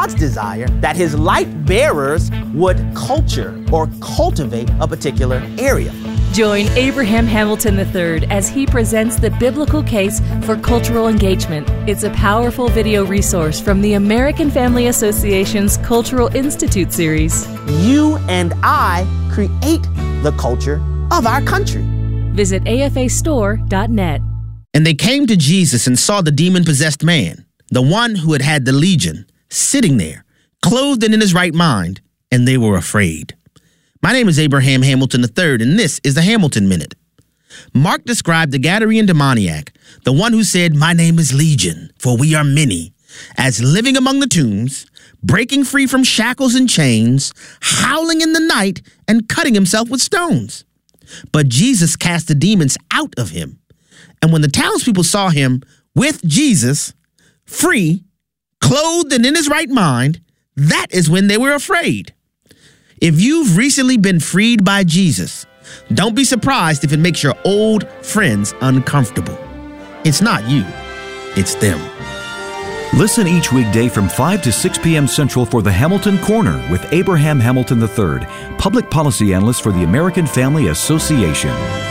God's desire that his light bearers would culture or cultivate a particular area. Join Abraham Hamilton III as he presents the biblical case for cultural engagement. It's a powerful video resource from the American Family Association's Cultural Institute series. You and I create the culture of our country. Visit afastore.net. And they came to Jesus and saw the demon-possessed man, the one who had had the legion, sitting there, clothed and in his right mind, and they were afraid. My name is Abraham Hamilton III, and this is the Hamilton Minute. Mark described the Gadarene demoniac, the one who said, "My name is Legion, for we are many," as living among the tombs, breaking free from shackles and chains, howling in the night, and cutting himself with stones. But Jesus cast the demons out of him. And when the townspeople saw him with Jesus, free, clothed and in his right mind, that is when they were afraid. If you've recently been freed by Jesus, don't be surprised if it makes your old friends uncomfortable. It's not you, it's them. Listen each weekday from 5 to 6 p.m. Central for the Hamilton Corner with Abraham Hamilton III, Public Policy Analyst for the American Family Association.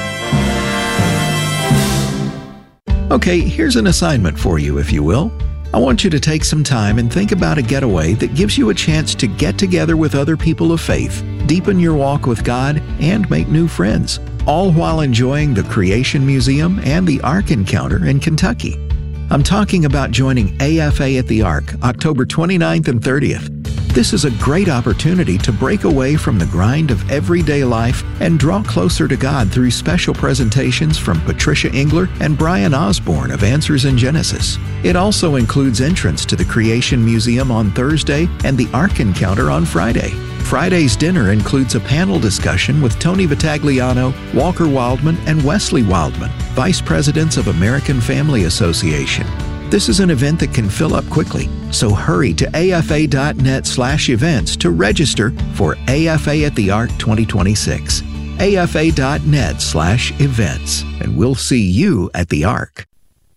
Okay, here's an assignment for you, if you will. I want you to take some time and think about a getaway that gives you a chance to get together with other people of faith, deepen your walk with God, and make new friends, all while enjoying the Creation Museum and the Ark Encounter in Kentucky. I'm talking about joining AFA at the Ark, October 29th and 30th. This is a great opportunity to break away from the grind of everyday life and draw closer to God through special presentations from Patricia Engler and Brian Osborne of Answers in Genesis. It also includes entrance to the Creation Museum on Thursday and the Ark Encounter on Friday. Friday's dinner includes a panel discussion with Tony Vitagliano, Walker Wildman, and Wesley Wildman, Vice Presidents of American Family Association. This is an event that can fill up quickly, so hurry to afa.net/events to register for AFA at the Ark 2026. afa.net/events, and we'll see you at the Ark.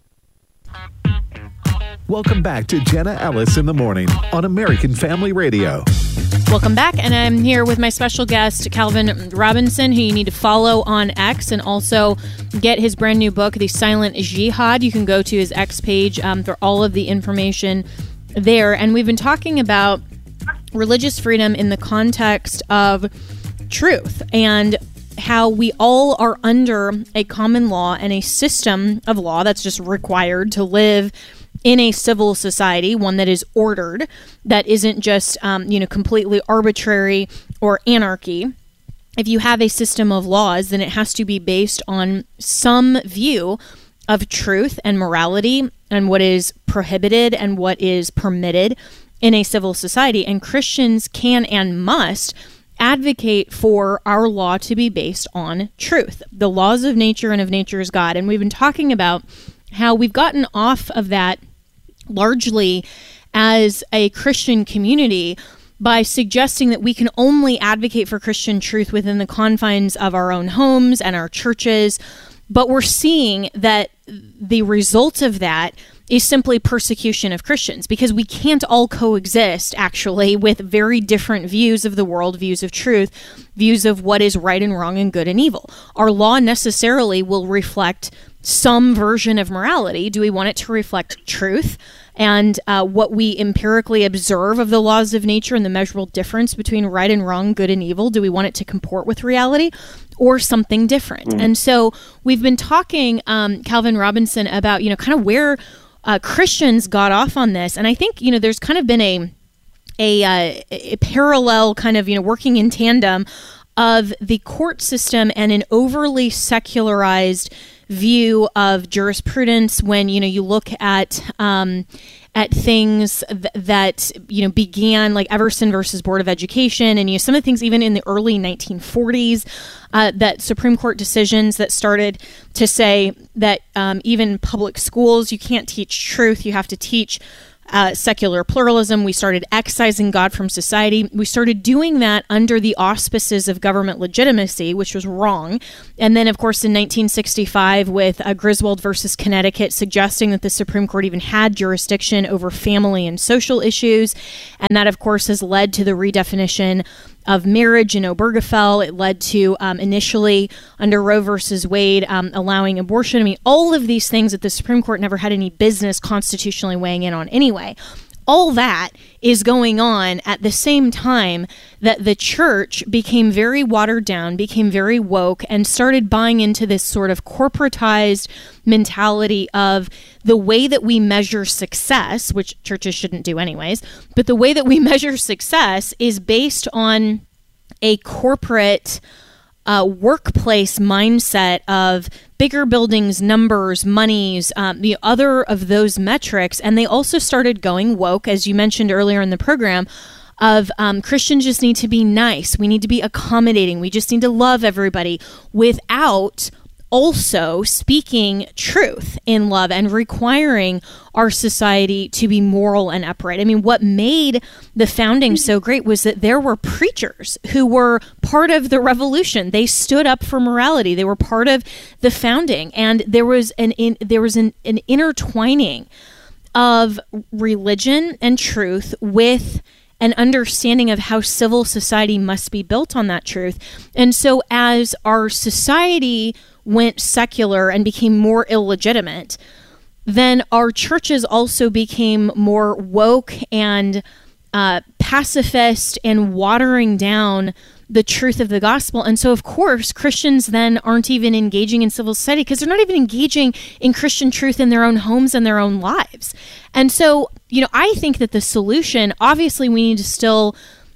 Welcome back to Jenna Ellis in the Morning on American Family Radio. Welcome back, and I'm here with my special guest, Calvin Robinson, who you need to follow on X and also get his brand new book, The Silent Jihad. You can go to his X page for all of the information there. And we've been talking about religious freedom in the context of truth and how we all are under a common law and a system of law that's just required to live in a civil society, one that is ordered, that isn't just, completely arbitrary or anarchy. If you have a system of laws, then it has to be based on some view of truth and morality and what is prohibited and what is permitted in a civil society. And Christians can and must advocate for our law to be based on truth, the laws of nature and of nature's God. And we've been talking about how we've gotten off of that largely as a Christian community by suggesting that we can only advocate for Christian truth within the confines of our own homes and our churches. But we're seeing that the result of that is simply persecution of Christians, because we can't all coexist, actually, with very different views of the world, views of truth, views of what is right and wrong and good and evil. Our law necessarily will reflect some version of morality. Do we want it to reflect truth and what we empirically observe of the laws of nature and the measurable difference between right and wrong, good and evil? Do we want it to comport with reality or something different? And so we've been talking, Calvin Robinson, about, kind of where Christians got off on this. And I think, there's kind of been a parallel kind of, working in tandem of the court system and an overly secularized view of jurisprudence when, you look at things that began like Everson versus Board of Education, and some of the things even in the early 1940s, that Supreme Court decisions that started to say that even public schools, you can't teach truth, you have to teach secular pluralism. We started excising God from society. We started doing that under the auspices of government legitimacy, which was wrong. And then, of course, in 1965, with Griswold versus Connecticut, suggesting that the Supreme Court even had jurisdiction over family and social issues. And that, of course, has led to the redefinition of marriage in Obergefell. It led to initially under Roe versus Wade allowing abortion. I mean, all of these things that the Supreme Court never had any business constitutionally weighing in on anyway. All that is going on at the same time that the church became very watered down, became very woke, and started buying into this sort of corporatized mentality of the way that we measure success, which churches shouldn't do anyways, but the way that we measure success is based on a corporate workplace mindset of bigger buildings, numbers, monies, the other of those metrics. And they also started going woke, as you mentioned earlier in the program, of Christians just need to be nice. We need to be accommodating. We just need to love everybody without also speaking truth in love and requiring our society to be moral and upright. I mean, what made the founding so great was that there were preachers who were part of the revolution. They stood up for morality. They were part of the founding, and there was an intertwining of religion and truth with an understanding of how civil society must be built on that truth. And so as our society went secular and became more illegitimate, then our churches also became more woke and pacifist and watering down the truth of the gospel. And so, of course, Christians then aren't even engaging in civil society because they're not even engaging in Christian truth in their own homes and their own lives. And so, you know, I think that the solution, obviously, we need to still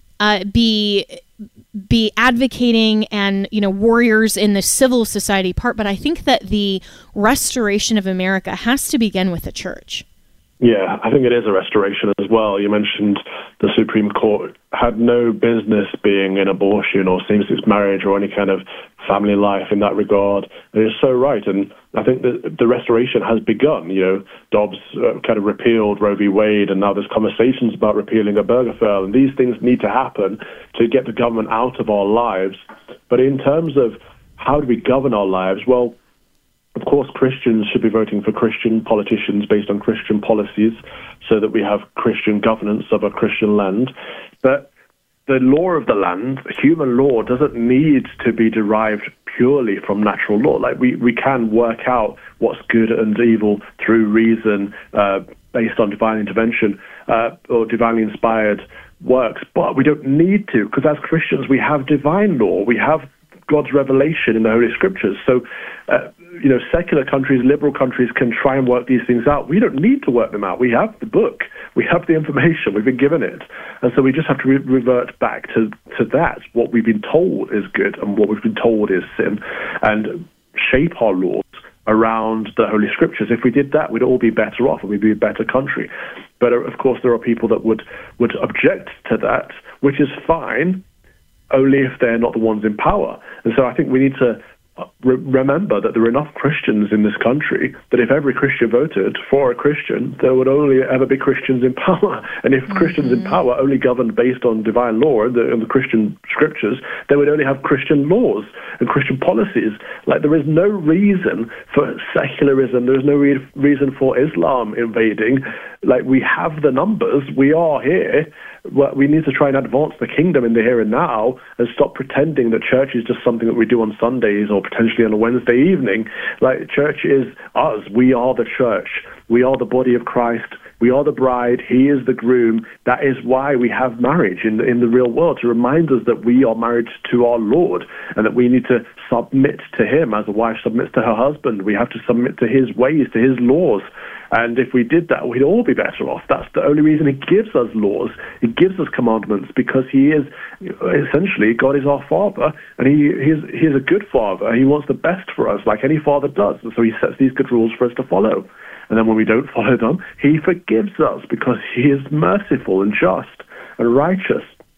be advocating and, you know, warriors in the civil society part, but I think that the restoration of America has to begin with the church. Yeah, I think it is a restoration as well. You mentioned the Supreme Court had no business being in abortion or same-sex marriage or any kind of family life in that regard. And it's so right. And I think that the restoration has begun. You know, Dobbs kind of repealed Roe v. Wade, and now there's conversations about repealing Obergefell. And these things need to happen to get the government out of our lives. But in terms of how do we govern our lives, well, of course, Christians should be voting for Christian politicians based on Christian policies so that we have Christian governance of a Christian land. But the law of the land, human law, doesn't need to be derived purely from natural law. Like we can work out what's good and evil through reason based on divine intervention or divinely inspired works. But we don't need to, because as Christians, we have divine law. We have God's revelation in the Holy Scriptures. So, you know, secular countries, liberal countries can try and work these things out. We don't need to work them out. We have the book. We have the information. We've been given it. And so we just have to revert back to that, what we've been told is good and what we've been told is sin, and shape our laws around the Holy Scriptures. If we did that, we'd all be better off and we'd be a better country. But, of course, there are people that would object to that, which is fine, only if they're not the ones in power. And so I think we need to remember that there are enough Christians in this country that if every Christian voted for a Christian, there would only ever be Christians in power. And if Christians in power only governed based on divine law and the Christian scriptures, they would only have Christian laws and Christian policies. Like, there is no reason for secularism. There is no reason for Islam invading. Like, we have the numbers. We are here. We need to try and advance the kingdom in the here and now and stop pretending that church is just something that we do on Sundays or potentially on a Wednesday evening. Like, church is us. We are the church. We are the body of Christ. We are the bride. He is the groom. That is why we have marriage in the real world, to remind us that we are married to our Lord and that we need to submit to him as a wife submits to her husband. We have to submit to his ways, to his laws. And if we did that, we'd all be better off. That's the only reason he gives us laws. He gives us commandments, because he is, essentially, God is our Father, and he is a good Father. He wants the best for us, like any father does. And so he sets these good rules for us to follow. And then when we don't follow them, he forgives us, because he is merciful and just and righteous.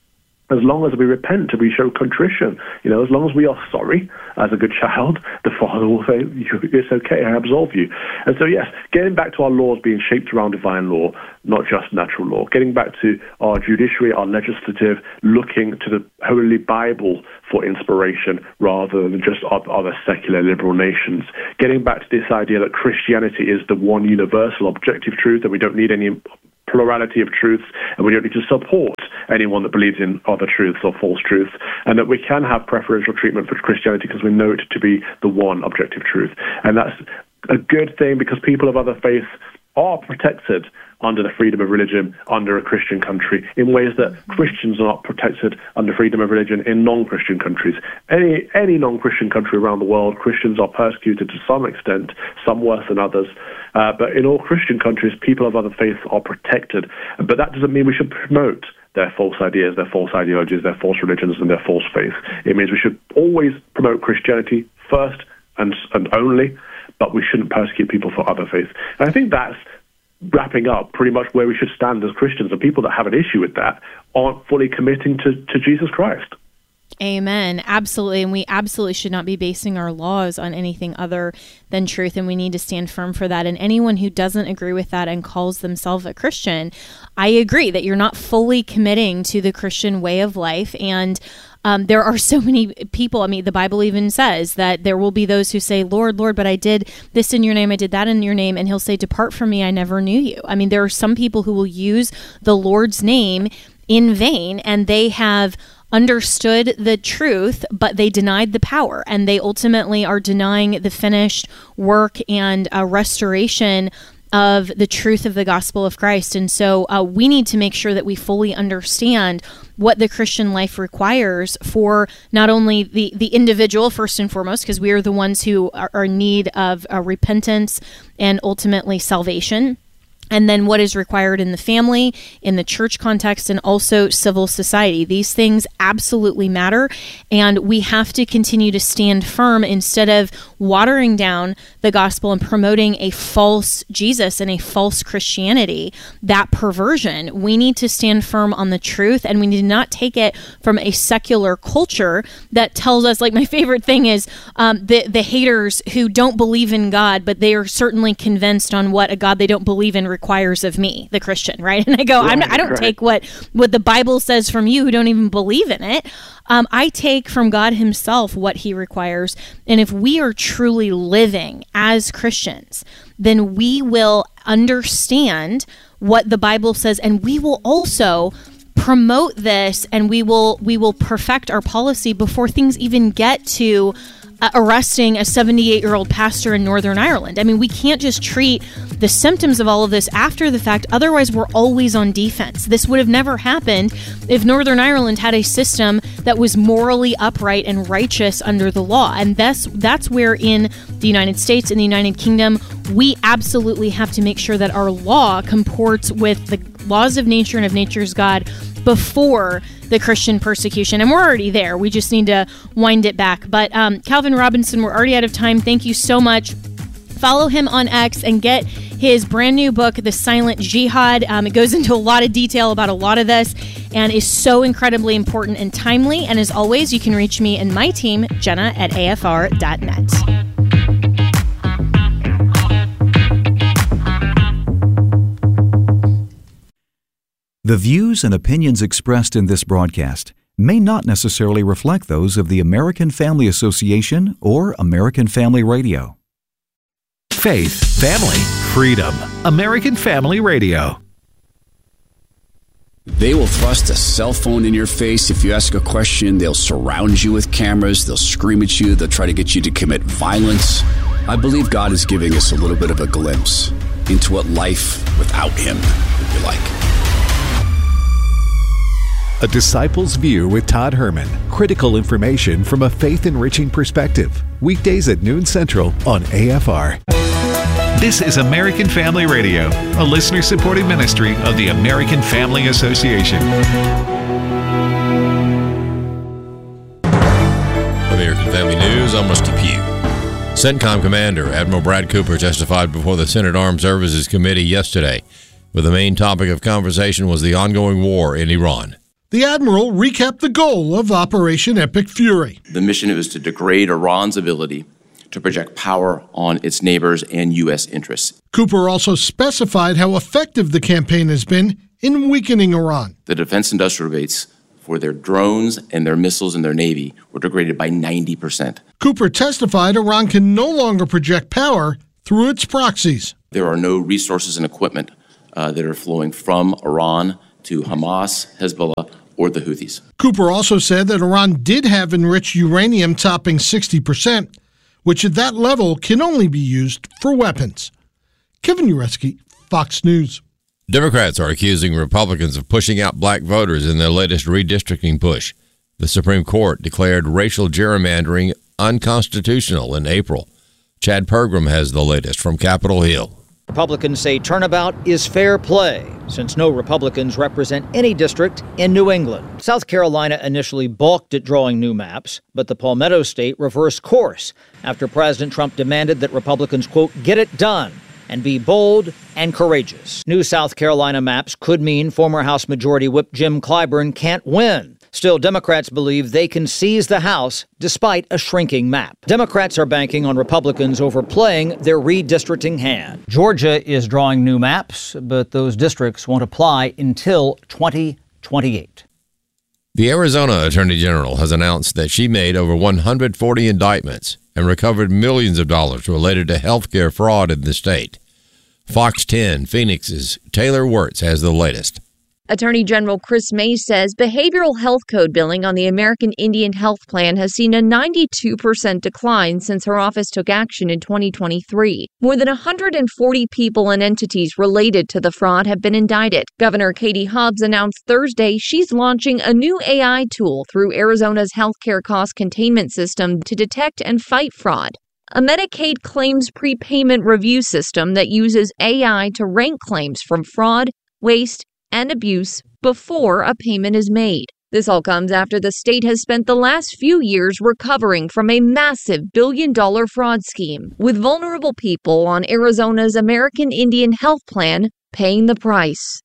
as long as we repent and we show contrition, as long as we are sorry as a good child, the Father will say, it's okay, I absolve you. And so, yes, getting back to our laws being shaped around divine law, not just natural law, getting back to our judiciary, our legislative, looking to the Holy Bible for inspiration rather than just other secular liberal nations, getting back to this idea that Christianity is the one universal objective truth, that we don't need any plurality of truths, and we don't need to support anyone that believes in other truths or false truths, and that we can have preferential treatment for Christianity because we know it to be the one objective truth. And that's a good thing because people of other faiths are protected under the freedom of religion under a Christian country in ways that Christians are not protected under freedom of religion in non-Christian countries. Any non-Christian country around the world, Christians are persecuted to some extent, some worse than others. But in all Christian countries, people of other faiths are protected. But that doesn't mean we should promote their false ideas, their false ideologies, their false religions, and their false faith. It means we should always promote Christianity first and only, but we shouldn't persecute people for other faiths. And I think that's wrapping up pretty much where we should stand as Christians, and people that have an issue with that aren't fully committing to Jesus Christ. Amen. Absolutely. And we absolutely should not be basing our laws on anything other than truth. And we need to stand firm for that. And anyone who doesn't agree with that and calls themselves a Christian, I agree that you're not fully committing to the Christian way of life. And there are so many people. I mean, the Bible even says that there will be those who say, Lord, Lord, but I did this in your name. I did that in your name. And he'll say, depart from me. I never knew you. I mean, there are some people who will use the Lord's name in vain, and they have understood the truth, but they denied the power, and they ultimately are denying the finished work and restoration of the truth of the gospel of Christ. And so we need to make sure that we fully understand what the Christian life requires for not only the individual, first and foremost, because we are the ones who are in need of repentance and ultimately salvation, and then what is required in the family, in the church context, and also civil society. These things absolutely matter, and we have to continue to stand firm instead of watering down the gospel and promoting a false Jesus and a false Christianity, that perversion. We need to stand firm on the truth, and we need to not take it from a secular culture that tells us, like my favorite thing is the haters who don't believe in God, but they are certainly convinced on what a God they don't believe in requires of me, the Christian, right? And I go, I don't take what the Bible says from you who don't even believe in it. I take from God himself what he requires. And if we are truly living as Christians, then we will understand what the Bible says, and we will also promote this, and we will perfect our policy before things even get to arresting a 78-year-old pastor in Northern Ireland. I mean, we can't just treat the symptoms of all of this after the fact. Otherwise, we're always on defense. This would have never happened if Northern Ireland had a system that was morally upright and righteous under the law. And that's where in the United States, in the United Kingdom, we absolutely have to make sure that our law comports with the laws of nature and of nature's God before the Christian persecution. And we're already there. We just need to wind it back. But Calvin Robinson, we're already out of time. Thank you so much. Follow him on X and get his brand new book, The Silent Jihad. It goes into a lot of detail about a lot of this and is so incredibly important and timely. And as always, you can reach me and my team, Jenna at afr.net. The views and opinions expressed in this broadcast may not necessarily reflect those of the American Family Association or American Family Radio. Faith, family, freedom. American Family Radio. They will thrust a cell phone in your face if you ask a question. They'll surround you with cameras. They'll scream at you. They'll try to get you to commit violence. I believe God is giving us a little bit of a glimpse into what life without Him would be like. A Disciple's View with Todd Herman. Critical information from a faith-enriching perspective. Weekdays at noon Central on AFR. This is American Family Radio, a listener-supported ministry of the American Family Association. American Family News, I'm Rusty Pugh. CENTCOM Commander Admiral Brad Cooper testified before the Senate Armed Services Committee yesterday, where the main topic of conversation was the ongoing war in Iran. The admiral recapped the goal of Operation Epic Fury. The mission was to degrade Iran's ability to project power on its neighbors and U.S. interests. Cooper also specified how effective the campaign has been in weakening Iran. The defense industrial base for their drones and their missiles and their Navy were degraded by 90%. Cooper testified Iran can no longer project power through its proxies. There are no resources and equipment that are flowing from Iran to Hamas, Hezbollah, or the Houthis. Cooper also said that Iran did have enriched uranium topping 60%, which at that level can only be used for weapons. Kevin Ureski, Fox News. Democrats are accusing Republicans of pushing out black voters in their latest redistricting push. The Supreme Court declared racial gerrymandering unconstitutional in April. Chad Pergram has the latest from Capitol Hill. Republicans say turnabout is fair play, since no Republicans represent any district in New England. South Carolina initially balked at drawing new maps, but the Palmetto State reversed course after President Trump demanded that Republicans, quote, get it done and be bold and courageous. New South Carolina maps could mean former House Majority Whip Jim Clyburn can't win. Still, Democrats believe they can seize the House despite a shrinking map. Democrats are banking on Republicans overplaying their redistricting hand. Georgia is drawing new maps, but those districts won't apply until 2028. The Arizona Attorney General has announced that she made over 140 indictments and recovered millions of dollars related to healthcare fraud in the state. Fox 10 Phoenix's Taylor Wirtz has the latest. Attorney General Chris May says behavioral health code billing on the American Indian Health Plan has seen a 92% decline since her office took action in 2023. More than 140 people and entities related to the fraud have been indicted. Governor Katie Hobbs announced Thursday she's launching a new AI tool through Arizona's healthcare cost containment system to detect and fight fraud. A Medicaid claims prepayment review system that uses AI to rank claims from fraud, waste, and abuse before a payment is made. This all comes after the state has spent the last few years recovering from a massive billion-dollar fraud scheme, with vulnerable people on Arizona's American Indian Health Plan paying the price.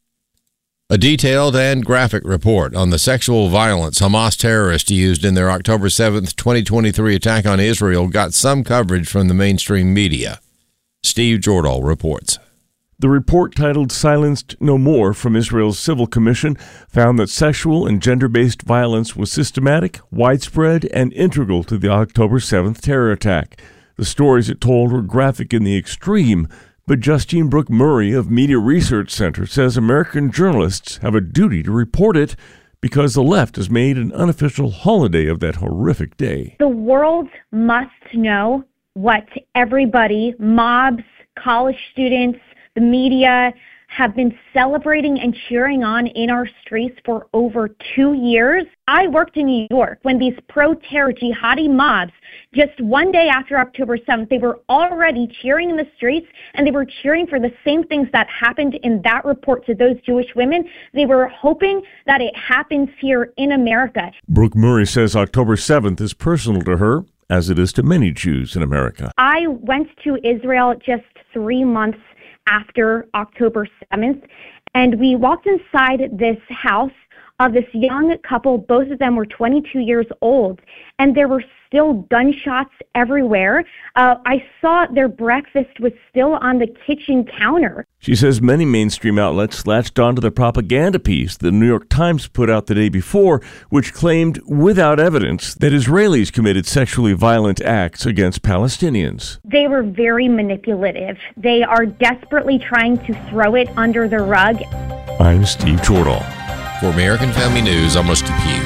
A detailed and graphic report on the sexual violence Hamas terrorists used in their October 7th, 2023 attack on Israel got some coverage from the mainstream media. Steve Jordahl reports. The report, titled Silenced No More from Israel's Civil Commission, found that sexual and gender-based violence was systematic, widespread, and integral to the October 7th terror attack. The stories it told were graphic in the extreme, but Justine Brooke Murray of Media Research Center says American journalists have a duty to report it because the left has made an unofficial holiday of that horrific day. The world must know what everybody, mobs, college students, the media, have been celebrating and cheering on in our streets for over 2 years. I worked in New York when these pro-terror jihadi mobs, just one day after October 7th, they were already cheering in the streets, and they were cheering for the same things that happened in that report to those Jewish women. They were hoping that it happens here in America. Brooke Murray says October 7th is personal to her, as it is to many Jews in America. I went to Israel just 3 months after October 7th, and we walked inside this house of this young couple. Both of them were 22 years old, and there were still gunshots everywhere. I saw their breakfast was still on the kitchen counter. She says many mainstream outlets latched onto the propaganda piece the New York Times put out the day before, which claimed without evidence that Israelis committed sexually violent acts against Palestinians. They were very manipulative. They are desperately trying to throw it under the rug. I'm Steve Jordahl. For American Family News, I'm Rusty Pugh.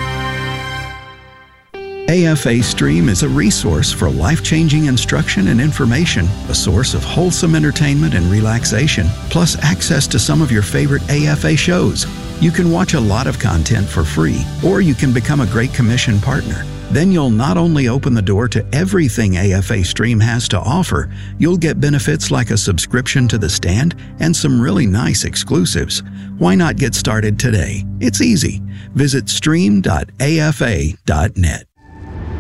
AFA Stream is a resource for life-changing instruction and information, a source of wholesome entertainment and relaxation, plus access to some of your favorite AFA shows. You can watch a lot of content for free, or you can become a Great Commission partner. Then you'll not only open the door to everything AFA Stream has to offer, you'll get benefits like a subscription to The Stand and some really nice exclusives. Why not get started today? It's easy. Visit stream.afa.net.